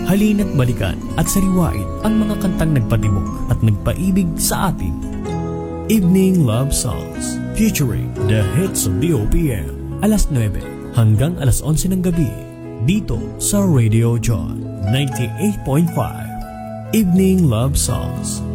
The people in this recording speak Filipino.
Halina't balikan at sariwain ang mga kantang nagpatibok at nagpaibig sa atin. Evening Love Songs featuring the hits of the OPM. Alas 9 hanggang alas 11 ng gabi dito sa Radio John 98.5. Evening Love Songs.